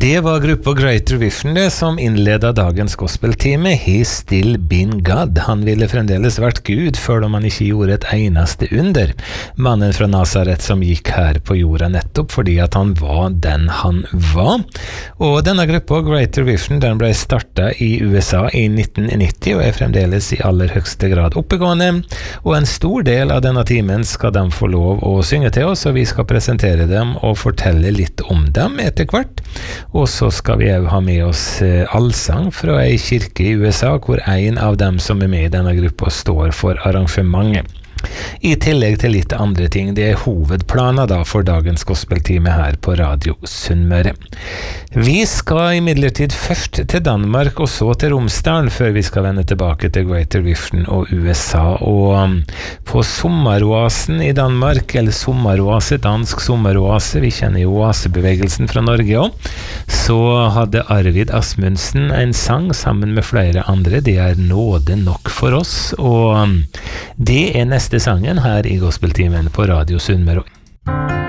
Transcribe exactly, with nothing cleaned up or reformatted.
Det var gruppa Greater Vision det som innledet dagens gospeltime. He still been God. Han ville fremdeles vært Gud, før om han ikke gjorde et eneste under. Mannen fra Nazaret som gikk her på jorda nettopp fordi at han var den han var. Og denne gruppa Greater Vision, den ble startet i U S A i nitten nitti og er fremdeles i aller høyeste grad oppegående. Og en stor del av denne timen skal de få lov å synge til oss, og vi skal presentere dem og fortelle litt om dem etter hvert. Og så skal vi jo ha med oss allsang fra ei kirke i U S A, hvor en av dem som er med i denne gruppa står for arrangementet. I tillegg til litt andre ting, det er hovedplaner da for dagens gospeltime her på Radio Sunnmøre. Vi skal imidlertid først til Danmark og så til Romsdalen før vi skal vende tilbake til Greater Vision og U S A. Og på sommeroasen i Danmark, eller sommeroase, dansk sommeroase, vi kjenner jo oasebevegelsen fra Norge også, så hadde Arvid Asmundsen en sang sammen med flere andre. Det er Nåde nok for oss, og det er neste sangen her i gospeltimen på Radio Sunnmøre.